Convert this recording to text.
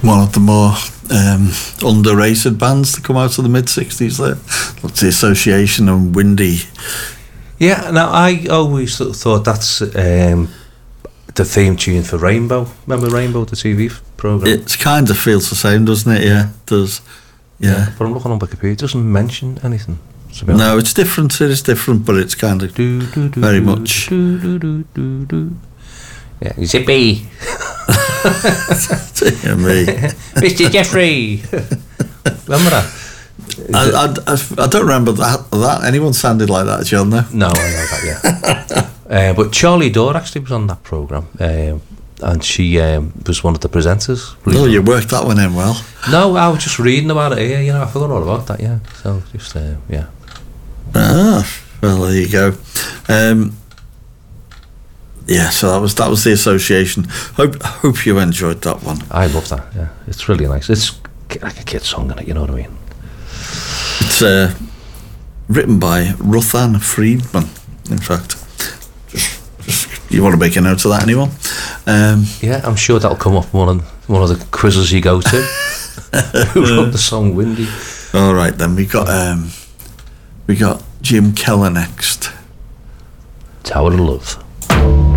one of the more underrated bands to come out of the mid-60s there. That's the Association and Windy. Yeah, now I always thought that's the theme tune for Rainbow. Remember Rainbow, the TV programme? It kind of feels the same, doesn't it? Yeah, it does. Yeah. But I'm looking on Wikipedia, it doesn't mention anything. No, it's different. It is different, but it's kind of very much. Yeah, Zippy. Dear me. Mr. Jeffrey. Remember that? I don't remember that. Anyone sounded like that, John, though? No, I know that, yeah. But Charlie Dore actually was on that programme, and she was one of the presenters. Oh, you worked that one in well. No, I was just reading about it here, I forgot all about that, yeah. So, just, yeah. Ah, well, there you go. Yeah, so that was the Association. Hope you enjoyed that one. I love that, yeah. It's really nice. It's like a kid's song, innit, you know what I mean? It's written by Ruthann Friedman, in fact. Just you want to make a note of that, anyone? Yeah, I'm sure that'll come up one of the quizzes you go to. Who wrote the song Windy? All right, then we got Jim Keller next. Tower of Love.